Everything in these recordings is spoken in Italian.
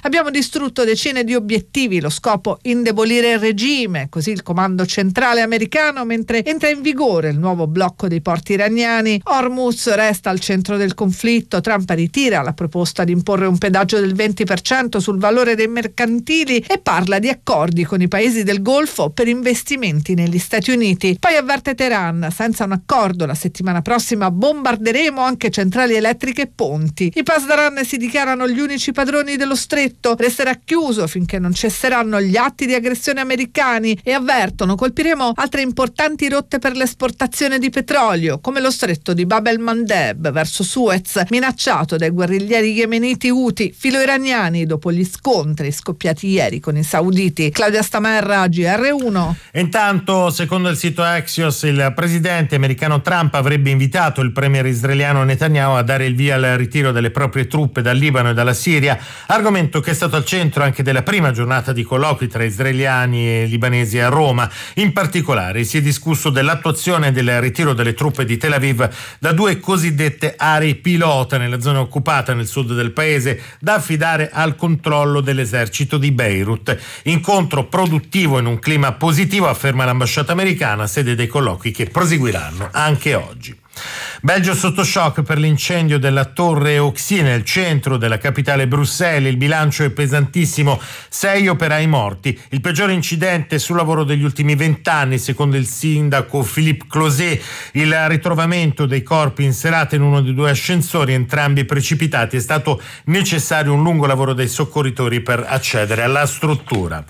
Abbiamo distrutto decine di obiettivi, lo scopo indebolire il regime, così il comando centrale americano, mentre entra in vigore il nuovo blocco dei porti iraniani. Hormuz resta al centro del conflitto. Trump ritira la proposta di imporre un pedaggio del 20% sul valore dei mercantili e parla di accordi con i paesi del Golfo per investimenti negli Stati Uniti. Poi avverte Teheran: senza un accordo la settimana prossima bombarderemo anche centrali elettriche e ponti. I Pasdaran si dichiarano gli unici padroni dello stretto, resterà chiuso finché non cesseranno gli atti di aggressione americani, e avvertono: colpiremo altre importanti rotte per l'esportazione di petrolio, come lo stretto di Bab el-Mandeb verso Suez, minacciato dai guerriglieri yemeniti Houthi filo-iraniani dopo gli scontri scoppiati ieri con i sauditi. Claudia Stamerra, GR1. Intanto, secondo il sito Axios, il presidente americano Trump avrebbe invitato il premier israeliano Netanyahu a dare il via al ritiro delle proprie truppe dal Libano e dalla Siria, argomento che è stato al centro anche della prima giornata di colloqui tra israeliani e libanesi a Roma. In particolare si è discusso dell'attuazione del ritiro delle truppe di Tel Aviv da due cosiddette aree pilota nella zona occupata nel sud del paese, da affidare al controllo dell'esercito di Beirut. Incontro produttivo in un clima positivo, afferma l'ambasciata americana, sede dei colloqui che proseguiranno anche oggi. Belgio sotto shock per l'incendio della torre Oxy nel centro della capitale Bruxelles. Il bilancio è pesantissimo: 6 operai morti, il peggiore incidente sul lavoro degli ultimi 20 anni, secondo il sindaco Philippe Closet. Il ritrovamento dei corpi in serata in uno dei due ascensori, entrambi precipitati. È stato necessario un lungo lavoro dei soccorritori per accedere alla struttura.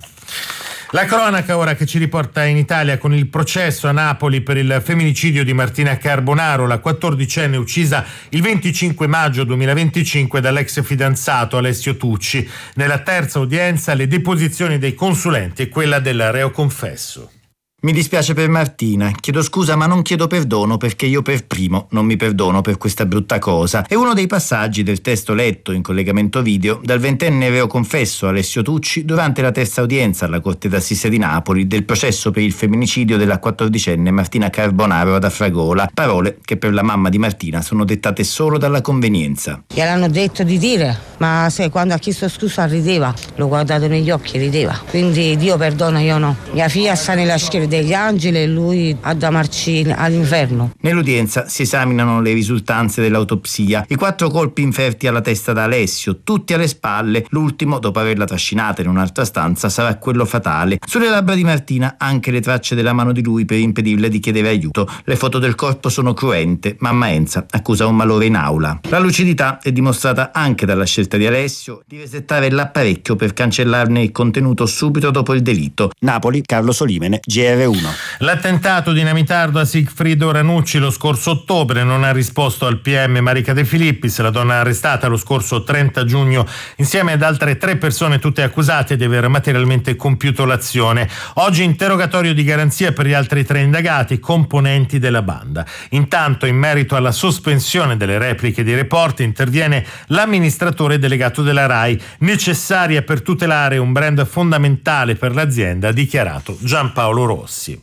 La cronaca ora che ci riporta in Italia con il processo a Napoli per il femminicidio di Martina Carbonaro, la 14enne uccisa il 25 maggio 2025 dall'ex fidanzato Alessio Tucci. Nella terza udienza le deposizioni dei consulenti e quella del reo confesso. Mi dispiace per Martina, chiedo scusa ma non chiedo perdono perché io per primo non mi perdono per questa brutta cosa. È uno dei passaggi del testo letto in collegamento video dal 20enne reo confesso Alessio Tucci durante la terza udienza alla Corte d'Assise di Napoli del processo per il femminicidio della 14enne Martina Carbonaro ad Afragola. Parole che per la mamma di Martina sono dettate solo dalla convenienza. Gliel'hanno detto di dire, ma se quando ha chiesto scusa rideva, l'ho guardato negli occhi e rideva. Quindi Dio perdona, io no. Mia figlia sta nella schiera degli angeli e lui a damarci all'inferno. Nell'udienza si esaminano le risultanze dell'autopsia. I 4 colpi inferti alla testa da Alessio, tutti alle spalle. L'ultimo, dopo averla trascinata in un'altra stanza, sarà quello fatale. Sulle labbra di Martina anche le tracce della mano di lui per impedirle di chiedere aiuto. Le foto del corpo sono cruente. Mamma Enza accusa un malore in aula. La lucidità è dimostrata anche dalla scelta di Alessio di resettare l'apparecchio per cancellarne il contenuto subito dopo il delitto. Napoli, Carlo Solimene, GR1. L'attentato dinamitardo a Sigfrido Ranucci lo scorso ottobre non ha risposto al PM Marica De Filippis. La donna arrestata lo scorso 30 giugno insieme ad altre 3 persone, tutte accusate di aver materialmente compiuto l'azione. Oggi interrogatorio di garanzia per gli altri 3 indagati, componenti della banda. Intanto, in merito alla sospensione delle repliche dei report, interviene l'amministratore delegato della RAI, necessaria per tutelare un brand fondamentale per l'azienda, ha dichiarato Giampaolo Rossi.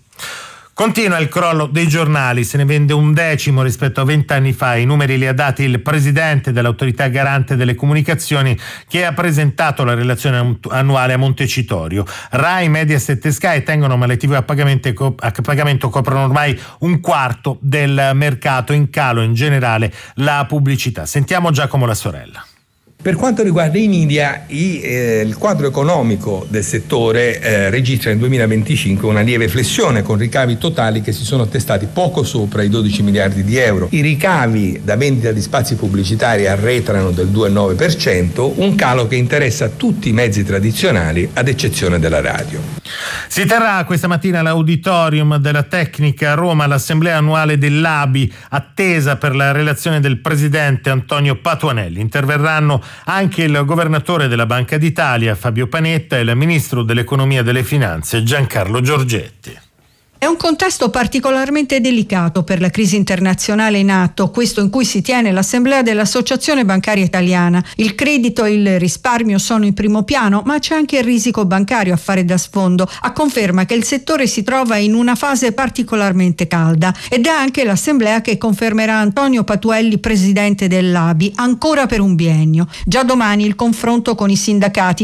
Continua il crollo dei giornali, se ne vende 1/10 rispetto a 20 anni fa. I numeri li ha dati il presidente dell'autorità garante delle comunicazioni, che ha presentato la relazione annuale a Montecitorio. Rai, Mediaset e Sky tengono, ma le TV a pagamento coprono ormai 1/4 del mercato, in calo in generale la pubblicità. Sentiamo Giacomo La Sorella. Per quanto riguarda i media, il quadro economico del settore registra nel 2025 una lieve flessione, con ricavi totali che si sono attestati poco sopra i 12 miliardi di euro. I ricavi da vendita di spazi pubblicitari arretrano del 2,9%, un calo che interessa tutti i mezzi tradizionali ad eccezione della radio. Si terrà questa mattina all'Auditorium della Tecnica a Roma l'assemblea annuale dell'ABI, attesa per la relazione del presidente Antonio Patuanelli. Interverranno anche il governatore della Banca d'Italia Fabio Panetta e il ministro dell'Economia e delle Finanze Giancarlo Giorgetti. È un contesto particolarmente delicato per la crisi internazionale in atto, questo in cui si tiene l'assemblea dell'Associazione Bancaria Italiana. Il credito e il risparmio sono in primo piano, ma c'è anche il risico bancario a fare da sfondo, a conferma che il settore si trova in una fase particolarmente calda. Ed è anche l'assemblea che confermerà Antonio Patuelli presidente dell'ABI, ancora per un biennio. Già domani il confronto con i sindacati